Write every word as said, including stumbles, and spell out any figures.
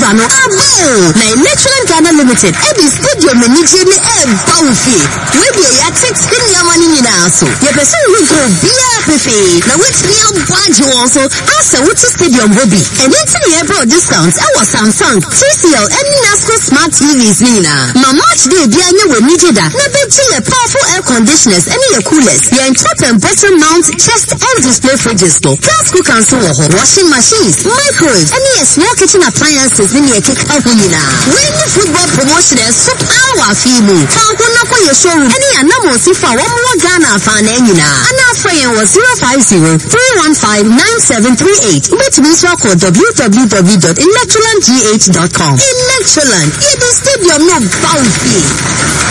no abo na Electroland Ghana Limited e di stadium ni je ni e bawfi we be ya text ni amani ni na so ye person we go bia pefe na which ni abwaji won so asa which stadium hobby and then ye bro discount e was Samsung T C L and Nasco smart T Vs ni na ma match day bia nye we ni jeda na be ye powerful air conditioners and your coolers your top and bottom mount chest and display fridges to gas cooker so washing machines microwaves and your small kitchen appliances in your kick up na when football promotion is so our fimu fan kuna ko your showroom and your number si fa one more Ghana fan na and our friend was zero five zero three one five nine seven three eight which means you call w w w dot electroland g h dot com. Electroland, it is stadium no bounty.